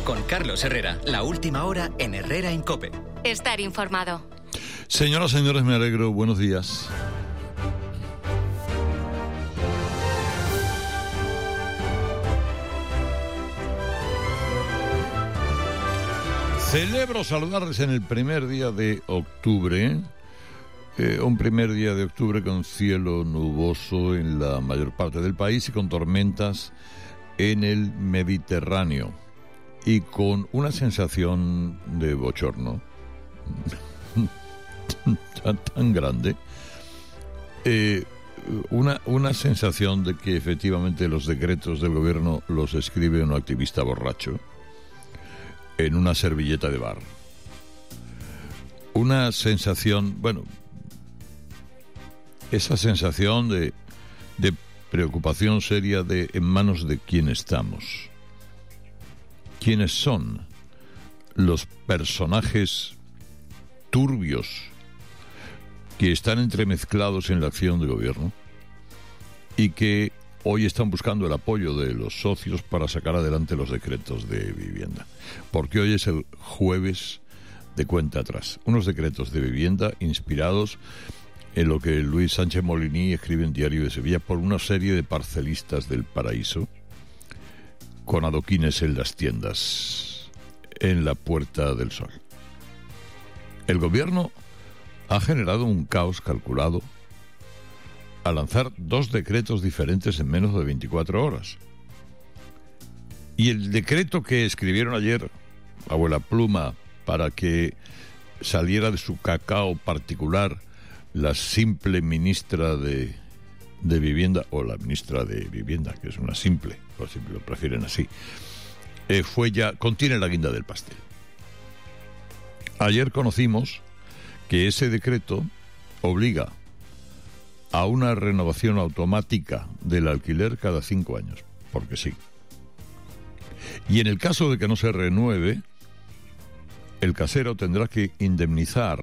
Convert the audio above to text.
Con Carlos Herrera, la última hora en Herrera en COPE. Estar informado. Señoras, señores, me alegro. Buenos días. Celebro saludarles en el primer día de octubre. Un primer día de octubre con cielo nuboso en la mayor parte del país y con tormentas en el Mediterráneo. Y con una sensación de bochorno tan grande. Una sensación de que efectivamente los decretos del gobierno los escribe un activista borracho en una servilleta de bar. Una sensación, esa sensación de preocupación seria de en manos de quién estamos. ¿Quiénes son los personajes turbios que están entremezclados en la acción de gobierno y que hoy están buscando el apoyo de los socios para sacar adelante los decretos de vivienda? Porque hoy es el jueves de cuenta atrás. Unos decretos de vivienda inspirados en lo que Luis Sánchez Molini escribe en Diario de Sevilla por una serie de parcelistas del paraíso con adoquines en las tiendas en la Puerta del Sol. El gobierno ha generado un caos calculado a lanzar 2 decretos diferentes en menos de 24 horas. Y el decreto que escribieron ayer, abuela Pluma, para que saliera de su cacao particular la simple ministra de Vivienda, o la ministra de Vivienda, que es una simple, por si lo prefieren así, contiene la guinda del pastel. Ayer conocimos que ese decreto obliga a una renovación automática del alquiler cada 5 años, porque sí. Y en el caso de que no se renueve, el casero tendrá que indemnizar